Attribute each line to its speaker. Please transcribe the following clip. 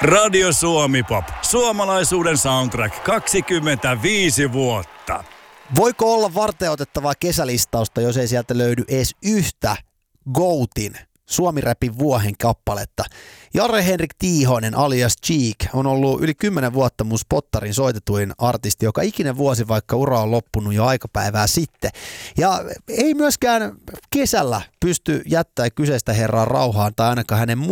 Speaker 1: Radio Suomi Pop. Suomalaisuuden soundtrack 25 vuotta.
Speaker 2: Voiko olla varteenotettavaa kesälistausta, jos ei sieltä löydy edes yhtä GOATin Suomi-räpin vuohen kappaletta? Jarre-Henrik Tiihonen alias Cheek on ollut yli 10 vuotta mun spottarin soitetuin artisti, joka ikinen vuosi, vaikka ura on loppunut jo aikapäivää sitten. Ja ei myöskään kesällä pysty jättämään kyseistä herraa rauhaan tai ainakaan hänen